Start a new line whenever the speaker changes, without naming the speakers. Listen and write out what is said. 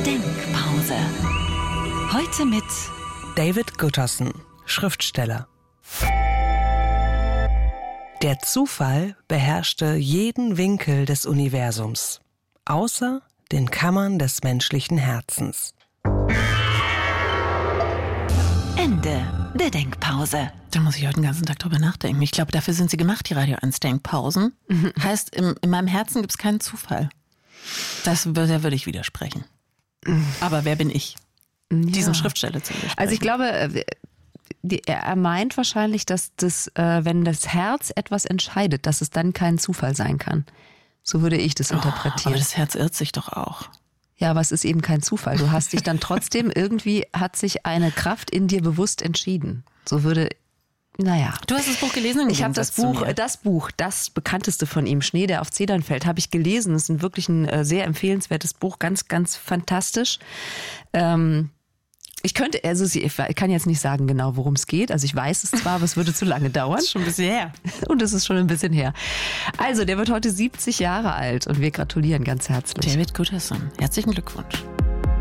Denkpause. Heute mit
David Gutterson, Schriftsteller. Der Zufall beherrschte jeden Winkel des Universums, außer den Kammern des menschlichen Herzens.
Ende der Denkpause.
Da muss ich heute den ganzen Tag drüber nachdenken. Ich glaube, dafür sind sie gemacht, die Radio 1 Denkpausen. Heißt, in meinem Herzen gibt es keinen Zufall. Da würde ich widersprechen. Aber wer bin ich, diesem Schriftsteller zu widersprechen?
Also ich glaube, er meint wahrscheinlich, dass wenn das Herz etwas entscheidet, dass es dann kein Zufall sein kann. So würde ich das interpretieren.
Aber das Herz irrt sich doch auch.
Ja, aber es ist eben kein Zufall. Du hast dich dann trotzdem, irgendwie hat sich eine Kraft in dir bewusst entschieden. So würde, naja.
Du hast das Buch gelesen?
Ich habe das bekannteste von ihm, Schnee, der auf Zedern fällt, habe ich gelesen. Das ist wirklich ein sehr empfehlenswertes Buch, ganz, ganz fantastisch. Ich kann jetzt nicht sagen genau, worum es geht. Also ich weiß es zwar, aber es würde zu lange dauern.
Das ist schon ein bisschen her.
Und es ist schon ein bisschen her. Also, der wird heute 70 Jahre alt und wir gratulieren ganz herzlich.
David Gutterson, herzlichen Glückwunsch.